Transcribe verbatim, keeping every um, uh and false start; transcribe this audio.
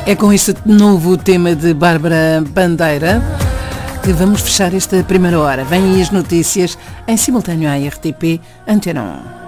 É com este novo tema de Bárbara Bandeira que vamos fechar esta primeira hora. Vêm aí as notícias em simultâneo à R T P Antena um.